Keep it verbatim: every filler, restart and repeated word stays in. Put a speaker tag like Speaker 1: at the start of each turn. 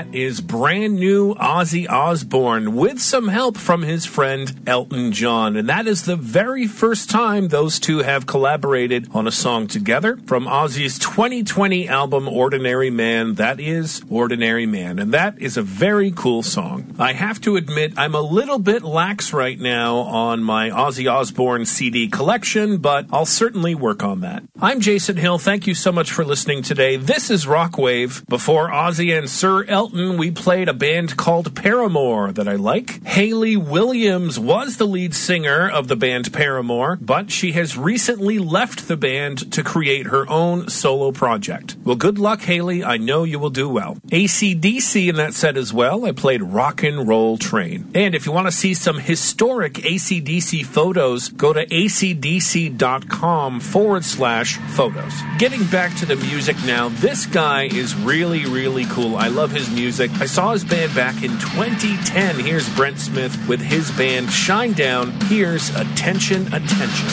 Speaker 1: That is brand new Ozzy Osbourne with some help from his friend Elton John. And that is the very first time those two have collaborated on a song together. From Ozzy's twenty twenty album Ordinary Man, that is Ordinary Man. And that is a very cool song. I have to admit, I'm a little bit lax right now on my Ozzy Osbourne C D collection, but I'll certainly work on that. I'm Jason Hill. Thank you so much for listening today. This is Rockwave. Before Ozzy and Sir Elton, we played a band called Paramore that I like. Hayley Williams was the lead singer of the band Paramore, but she has recently left the band to create her own solo project. Well, good luck, Hayley. I know you will do well. A C D C in that set as well. I played Rockin' Roll Train. And if you want to see some historic A C D C photos, go to acdc.com forward slash photos. Getting back to the music now, this guy is really, really cool. I love his music. I saw his band back in twenty ten. Here's Brent Smith with his band Shinedown. Here's Attention, Attention.